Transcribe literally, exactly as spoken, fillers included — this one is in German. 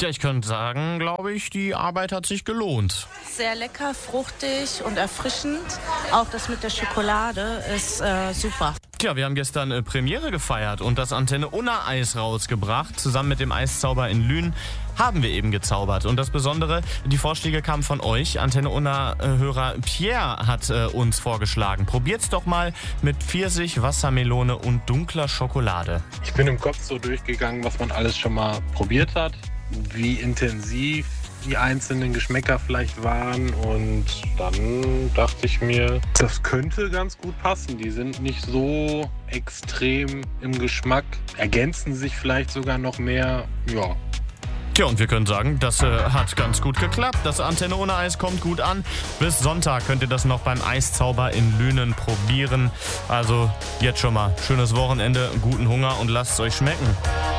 Ja, ich könnte sagen, glaube ich, die Arbeit hat sich gelohnt. Sehr lecker, fruchtig und erfrischend. Auch das mit der Schokolade ist äh, super. Tja, wir haben gestern äh, Premiere gefeiert und das Antenne Unna Eis rausgebracht. Zusammen mit dem Eiszauber in Lünen haben wir eben gezaubert. Und das Besondere, die Vorschläge kamen von euch. Antenne Unna-Hörer Pierre hat äh, uns vorgeschlagen. Probiert's doch mal mit Pfirsich, Wassermelone und dunkler Schokolade. Ich bin im Kopf so durchgegangen, was man alles schon mal probiert hat, wie intensiv die einzelnen Geschmäcker vielleicht waren, und dann dachte ich mir, das könnte ganz gut passen. Die sind nicht so extrem im Geschmack, ergänzen sich vielleicht sogar noch mehr, ja. Tja, und wir können sagen, das äh, hat ganz gut geklappt. Das Antenne Unna Eis kommt gut an. Bis Sonntag könnt ihr das noch beim Eiszauber in Lünen probieren. Also jetzt schon mal schönes Wochenende, guten Hunger und lasst es euch schmecken.